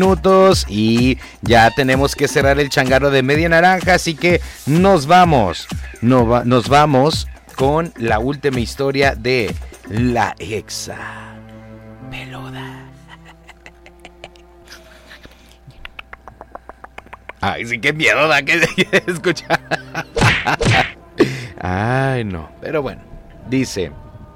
minutos y ya tenemos que cerrar el changarro de media naranja, así que nos vamos. Nos vamos con la última historia de la exa peluda. Ay, sí, qué miedo da que escuchar. Ay, no. Pero bueno, dice: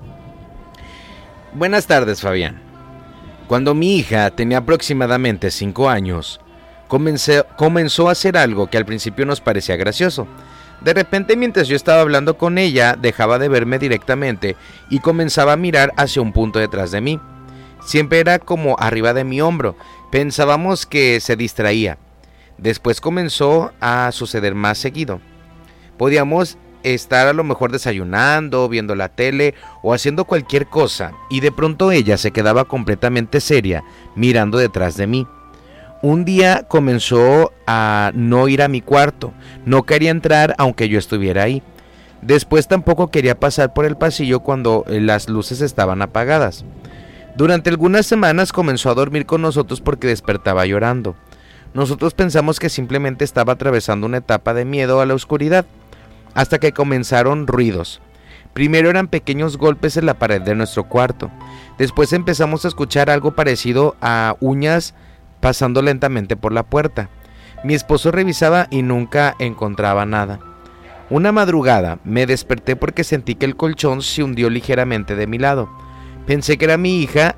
buenas tardes, Fabián. Cuando mi hija tenía aproximadamente 5 años, comenzó a hacer algo que al principio nos parecía gracioso. De repente, mientras yo estaba hablando con ella, dejaba de verme directamente y comenzaba a mirar hacia un punto detrás de mí. Siempre era como arriba de mi hombro. Pensábamos que se distraía. Después comenzó a suceder más seguido. Podíamos estar a lo mejor desayunando, viendo la tele o haciendo cualquier cosa, y de pronto ella se quedaba completamente seria, mirando detrás de mí. Un día comenzó a no ir a mi cuarto, no quería entrar aunque yo estuviera ahí. Después tampoco quería pasar por el pasillo cuando las luces estaban apagadas. Durante algunas semanas comenzó a dormir con nosotros porque despertaba llorando. Nosotros pensamos que simplemente estaba atravesando una etapa de miedo a la oscuridad, hasta que comenzaron ruidos. Primero eran pequeños golpes en la pared de nuestro cuarto. Después empezamos a escuchar algo parecido a uñas pasando lentamente por la puerta. Mi esposo revisaba y nunca encontraba nada. Una madrugada me desperté porque sentí que el colchón se hundió ligeramente de mi lado. Pensé que era mi hija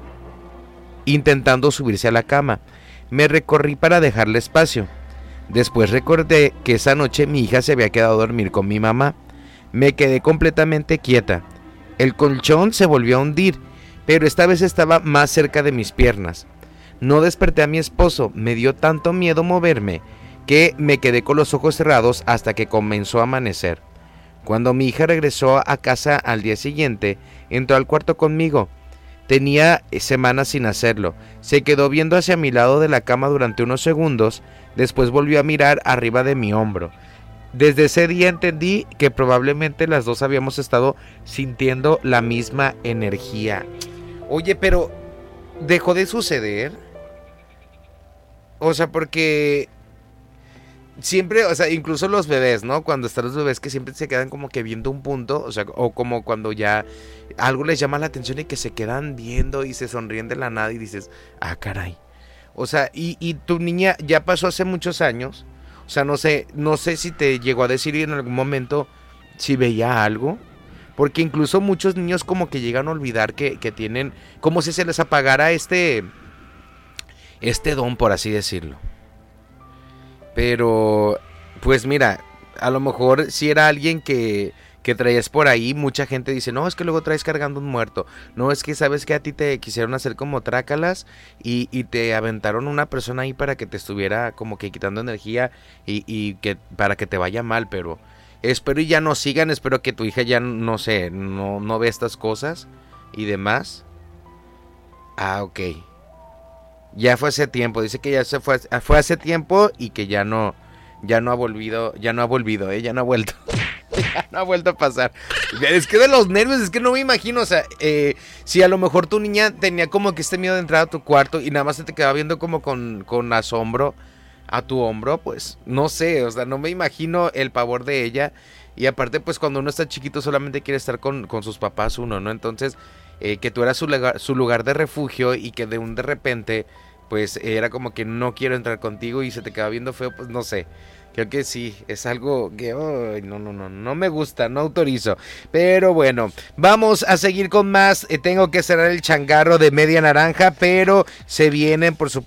intentando subirse a la cama. Me recorrí para dejarle espacio. Después recordé que esa noche mi hija se había quedado a dormir con mi mamá. Me quedé completamente quieta. El colchón se volvió a hundir, pero esta vez estaba más cerca de mis piernas. No desperté a mi esposo, me dio tanto miedo moverme que me quedé con los ojos cerrados hasta que comenzó a amanecer. Cuando mi hija regresó a casa al día siguiente, entró al cuarto conmigo. Tenía semanas sin hacerlo. Se quedó viendo hacia mi lado de la cama durante unos segundos, después volvió a mirar arriba de mi hombro. Desde ese día entendí que probablemente las dos habíamos estado sintiendo la misma energía. Oye, pero ¿dejó de suceder? O sea, porque siempre, o sea, incluso los bebés, ¿no? Cuando están los bebés que siempre se quedan como que viendo un punto, o sea, o como cuando ya algo les llama la atención y que se quedan viendo y se sonríen de la nada y dices, ah, caray. O sea, y tu niña ya pasó hace muchos años, o sea, no sé si te llegó a decir en algún momento si veía algo, porque incluso muchos niños como que llegan a olvidar que tienen, como si se les apagara este don, por así decirlo. Pero, pues mira, a lo mejor si era alguien que traías por ahí, mucha gente dice, no, es que luego traes cargando un muerto. No, es que sabes que a ti te quisieron hacer como trácalas y te aventaron una persona ahí para que te estuviera como que quitando energía y que para que te vaya mal, pero espero y ya no sigan, espero que tu hija ya, no sé, no ve estas cosas y demás. Ah, ok. Ya fue hace tiempo, dice que ya fue hace tiempo y que ya no ha vuelto. Ya no ha vuelto a pasar. Es que de los nervios, es que no me imagino, o sea, si a lo mejor tu niña tenía como que este miedo de entrar a tu cuarto y nada más se te quedaba viendo como con asombro a tu hombro, pues no sé, o sea, no me imagino el pavor de ella. Y aparte, pues cuando uno está chiquito solamente quiere estar con sus papás uno, ¿no? Entonces, que tú eras su lugar de refugio y que de repente, pues era como que no quiero entrar contigo y se te queda viendo feo, pues no sé. Creo que sí, es algo que no me gusta, no autorizo. Pero bueno, vamos a seguir con más. Tengo que cerrar el changarro de media naranja, pero se vienen, por supuesto,